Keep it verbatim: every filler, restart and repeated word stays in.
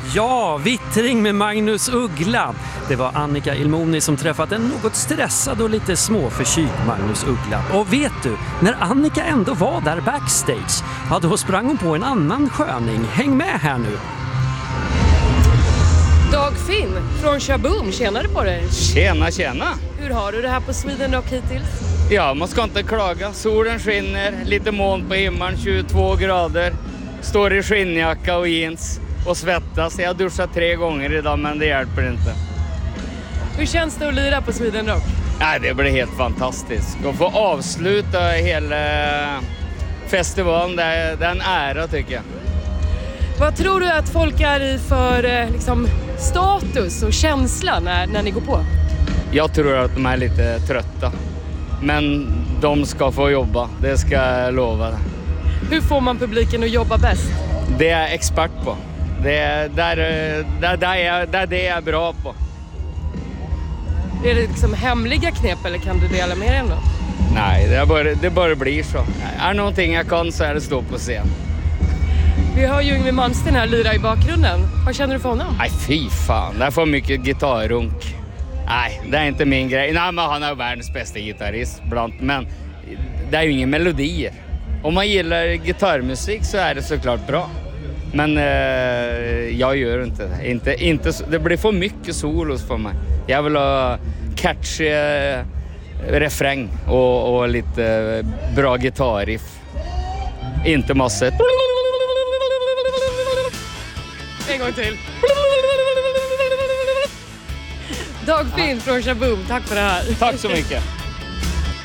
Ja, vittring med Magnus Uggla. Det var Annika Ilmoni som träffat en något stressad och lite småförkyld Magnus Uggla. Och vet du, när Annika ändå var där backstage, ja, då sprang hon på en annan sköning. Häng med här nu. Dag Finn från Shaboom, tjänade på dig. Tjena, tjena. Hur har du det här på Sweden Rock hittills? Ja, man ska inte klaga. Solen skiner, lite moln på himlen, tjugotvå grader. Står i skinnjacka och jeans och svettas. Jag har duschat tre gånger idag, men det hjälper inte. Hur känns det att lira på Sweden Rock? Nej, det blir helt fantastiskt. Att få avsluta hela festivalen, det är, det är en ära tycker jag. Vad tror du att folk är i för liksom, status och känsla när, när ni går på? Jag tror att de är lite trötta. Men de ska få jobba, det ska jag lova. Hur får man publiken att jobba bäst? Det är jag expert på. Det är där, där, där, är, där det är jag bra på. Är det liksom hemliga knep eller kan du dela med dig ändå? Nej, det bara, det bara blir så. Är någonting jag kan så är det stå på scen. Vi har ju Yngwie Malmsteen här lyra i bakgrunden. Vad känner du för honom? Nej, fy fan. Det är för mycket gitarrunk. Nej, det är inte min grej. Nej, men han är världens bästa gitarrist bland. Men det är ju ingen melodier. Om man gillar gitarrmusik så är det såklart bra. Men eh, jag gör inte det. Inte, inte, det blir för mycket solos för mig. Jag vill ha catchy eh, refräng och, och lite bra gitarriff. Inte massor. En gång till. Dag Finn från Shaboom, tack för det här. Tack så mycket.